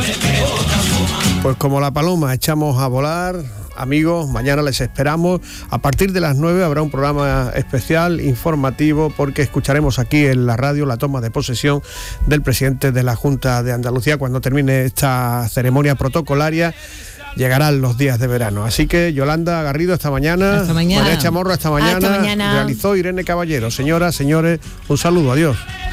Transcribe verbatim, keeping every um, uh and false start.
Pues como la paloma echamos a volar. Amigos, mañana les esperamos. A partir de las nueve habrá un programa especial informativo porque escucharemos aquí en la radio la toma de posesión del presidente de la Junta de Andalucía. Cuando termine esta ceremonia protocolaria llegarán los días de verano. Así que Yolanda Garrido, hasta mañana. Hasta mañana. María Chamorro, hasta mañana. Hasta mañana. Realizó Irene Caballero. Señoras, señores, un saludo, adiós.